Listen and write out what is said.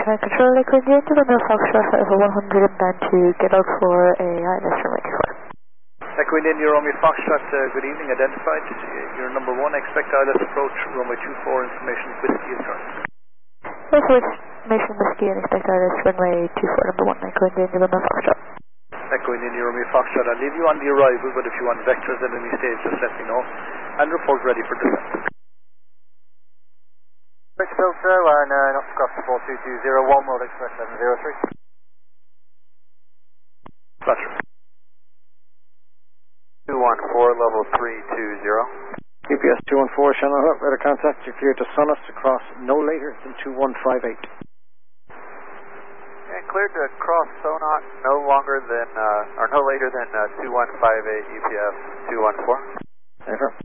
Control Liquid Yankee, Romeo Foxtrot, Alpha 100 and band 2, get out for a ILS runway 24. Liquid India, Romeo Foxtrot, good evening, identified. You're number 1, expect ILS approach, runway 24, information whiskey is current. Information whiskey and expect ILS runway 24, number 1, Liquid India, Romeo Foxtrot. Liquid India, Romeo Foxtrot, I'll leave you on the arrival, but if you want vectors at any stage, just let me know. And report ready for descent. Filter, line not cross 42201, World Express 703. Flutter. 214, level 320. GPS 214, Shannon Hook, radar contact, you're clear to Sonus across no later than 2158. And cleared to cross Sonot no longer than, or no later than 2158 UPF 214. Over.